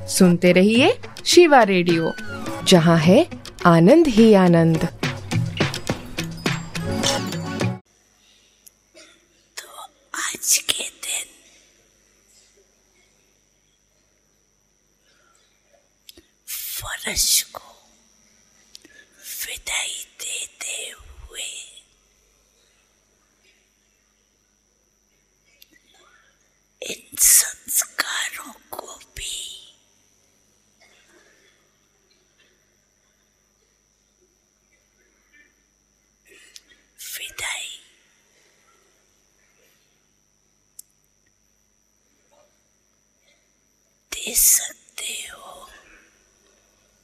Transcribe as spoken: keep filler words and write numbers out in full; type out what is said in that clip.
सुनते रहिए शिवा रेडियो, जहाँ है आनंद ही आनंद। तो आज के दिन फर्श को विदाई देते हुए इन संस्कारों को भी विदाई दे सकते